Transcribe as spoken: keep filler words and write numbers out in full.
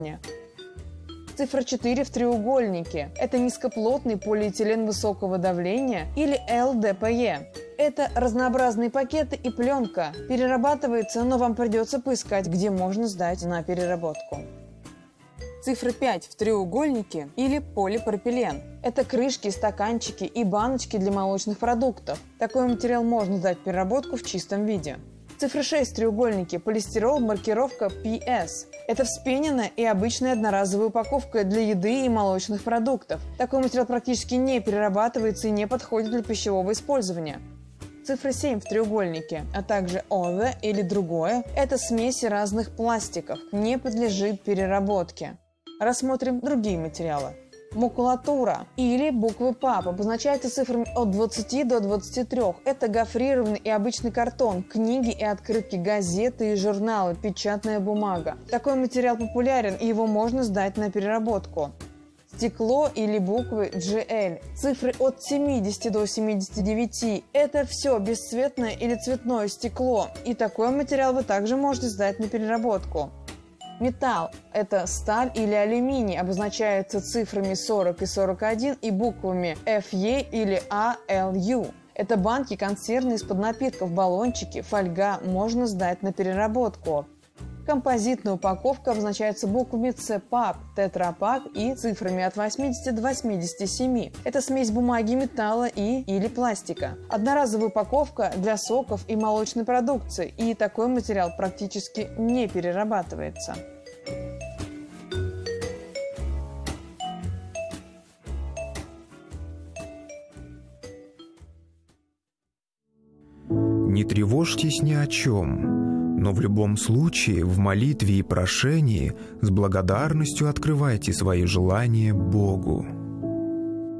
Цифра четыре в треугольнике – это низкоплотный полиэтилен высокого давления или эл дэ пэ е. Это разнообразные пакеты и пленка. Перерабатывается, но вам придется поискать, где можно сдать на переработку. Цифра пять в треугольнике или полипропилен. Это крышки, стаканчики и баночки для молочных продуктов. Такой материал можно сдать в переработку в чистом виде. Цифра шесть в треугольнике – полистирол, маркировка пи эс. Это вспененная и обычная одноразовая упаковка для еды и молочных продуктов. Такой материал практически не перерабатывается и не подходит для пищевого использования. Цифра семь в треугольнике, а также other или другое – это смеси разных пластиков, не подлежит переработке. Рассмотрим другие материалы. Макулатура или буквы пап обозначаются цифрами от двадцати до двадцати трёх. Это гофрированный и обычный картон, книги и открытки, газеты и журналы, печатная бумага. Такой материал популярен, и его можно сдать на переработку. Стекло или буквы джи эл. Цифры от семидесяти до семидесяти девяти. Это все бесцветное или цветное стекло. И такой материал вы также можете сдать на переработку. Металл – это сталь или алюминий, обозначается цифрами сорок и сорок один и буквами эф е или а эл ю. Это банки, консервные из-под напитков, баллончики, фольга можно сдать на переработку. Композитная упаковка обозначается буквами си пап, тетрапак и цифрами от восьмидесяти до восьмидесяти семи. Это смесь бумаги, металла и или пластика. Одноразовая упаковка для соков и молочной продукции, и такой материал практически не перерабатывается. Не тревожьтесь ни о чем, но в любом случае в молитве и прошении с благодарностью открывайте свои желания Богу.